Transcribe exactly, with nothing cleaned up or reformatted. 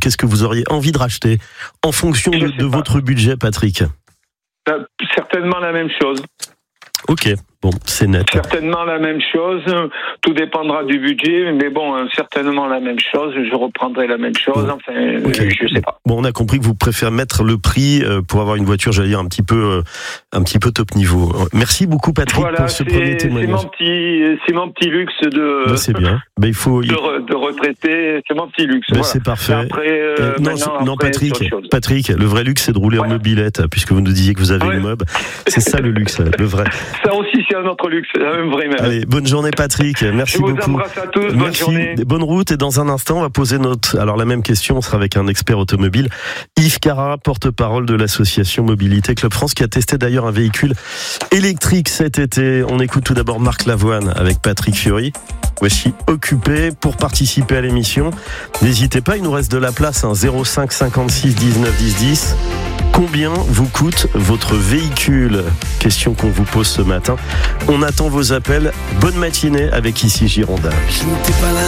qu'est-ce que vous auriez envie de racheter en fonction de, de votre budget, Patrick? Certainement la même chose. Ok, bon, c'est net. Certainement la même chose, tout dépendra du budget, mais bon, certainement la même chose, je reprendrai la même chose, enfin, okay. je sais pas. Bon, on a compris que vous préférez mettre le prix pour avoir une voiture, j'allais dire, un petit peu, un petit peu top niveau. Merci beaucoup, Patrick, voilà, pour ce premier témoignage. C'est mon petit, c'est mon petit luxe de, ben, c'est bien. Ben, il faut, de, de retraité, c'est mon petit luxe. Ben, voilà. C'est parfait. Après, euh, non, après, non Patrick, Patrick, le vrai luxe, c'est de rouler voilà. en mobilette, puisque vous nous disiez que vous avez ouais. une mob. C'est ça le luxe, le vrai. Ça aussi, c'est un autre luxe, un vrai même. Allez, bonne journée, Patrick. Merci beaucoup. Je vous embrasse à tous. Merci. Bonne journée. Bonne route. Et dans un instant, on va poser notre. Alors, la même question, on sera avec un expert automobile, Yves Carra, porte-parole de l'association Mobilité Club France, qui a testé d'ailleurs un véhicule électrique cet été. On écoute tout d'abord Marc Lavoine avec Patrick Fiori. Voici Occupé. Pour participer à l'émission, n'hésitez pas, il nous reste de la place, hein, zéro cinq cinquante-six dix-neuf dix dix. Combien vous coûte votre véhicule? Question qu'on vous pose ce matin. On attend vos appels. Bonne matinée avec Ici Girondin.